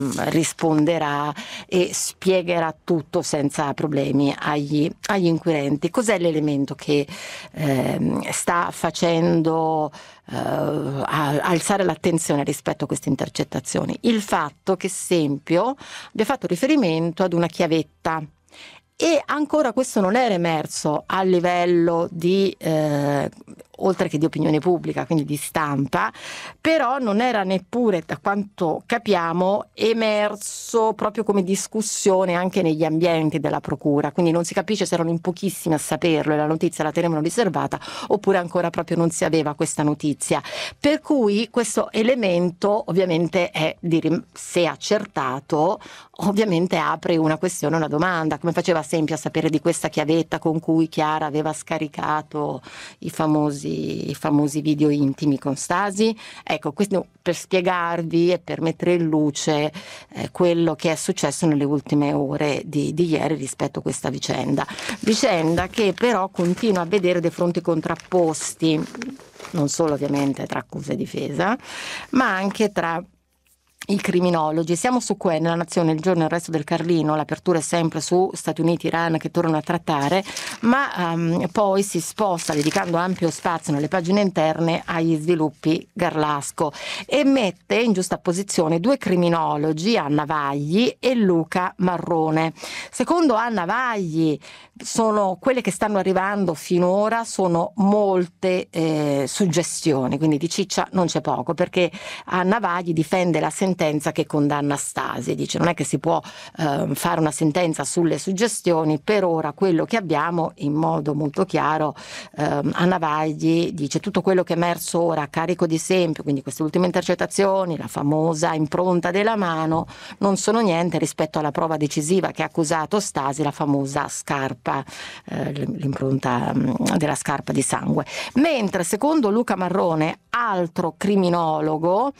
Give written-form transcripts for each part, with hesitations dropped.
risponderà e spiegherà tutto senza problemi agli inquirenti. Cos'è l'elemento che sta facendo alzare l'attenzione rispetto a queste intercettazioni? Il fatto che Sempio abbia fatto riferimento ad una chiavetta. E ancora questo non era emerso a livello di, oltre che di opinione pubblica, quindi di stampa, però non era neppure, da quanto capiamo, emerso proprio come discussione anche negli ambienti della procura, quindi non si capisce se erano in pochissimi a saperlo e la notizia la tenevano riservata, oppure ancora proprio non si aveva questa notizia. Per cui questo elemento ovviamente è, se accertato, ovviamente apre una questione, una domanda: come faceva Sempio a sapere di questa chiavetta con cui Chiara aveva scaricato i famosi video intimi con Stasi? Ecco, questo per spiegarvi e per mettere in luce quello che è successo nelle ultime ore di ieri rispetto a questa vicenda che però continua a vedere dei fronti contrapposti, non solo ovviamente tra accusa e difesa, ma anche tra i criminologi. Siamo su nella Nazione, il giorno e il resto del Carlino, l'apertura è sempre su Stati Uniti, Iran, che tornano a trattare, ma poi si sposta, dedicando ampio spazio nelle pagine interne agli sviluppi Garlasco, e mette in giusta posizione due criminologi, Anna Vagli e Luca Marrone. Secondo Anna Vagli, sono quelle che stanno arrivando finora, sono molte suggestioni, quindi di ciccia non c'è poco, perché Anna Vagli difende la sentenza che condanna Stasi, dice non è che si può fare una sentenza sulle suggestioni, per ora quello che abbiamo in modo molto chiaro, Anna Vagli dice tutto quello che è emerso ora a carico di Sempio, quindi queste ultime intercettazioni, la famosa impronta della mano, non sono niente rispetto alla prova decisiva che ha accusato Stasi, la famosa scarpa, l'impronta della scarpa di sangue. Mentre secondo Luca Marrone, altro criminologo,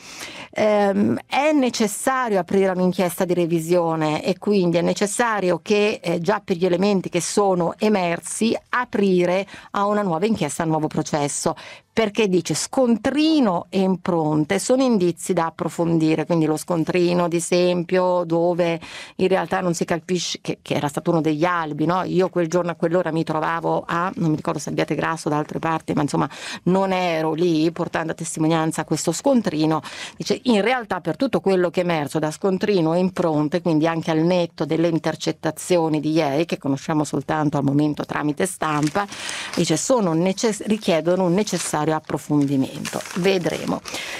è necessario aprire un'inchiesta di revisione e quindi è necessario che già per gli elementi che sono emersi aprire a una nuova inchiesta, a un nuovo processo, perché dice scontrino e impronte sono indizi da approfondire, quindi lo scontrino di Sempio dove in realtà non si capisce che era stato uno degli alibi, no? Io quel giorno a quell'ora mi trovavo non mi ricordo se a Abbiate Grasso o da altre parti, ma insomma non ero lì portando a testimonianza questo scontrino. Dice in realtà per tutto quello che è emerso da scontrino e impronte, quindi anche al netto delle intercettazioni di ieri che conosciamo soltanto al momento tramite stampa, dice richiedono un necessario approfondimento. Vedremo.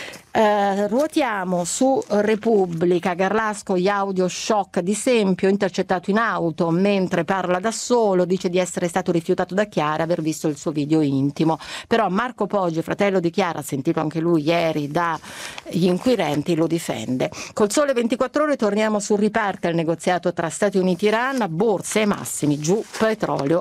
Ruotiamo su Repubblica. Garlasco, gli audio shock di Sempio, intercettato in auto mentre parla da solo, dice di essere stato rifiutato da Chiara, aver visto il suo video intimo, però Marco Poggi, fratello di Chiara, sentito anche lui ieri dagli inquirenti, lo difende. Col Sole 24 Ore torniamo sul riparte il negoziato tra Stati Uniti e Iran, borse e massimi, giù petrolio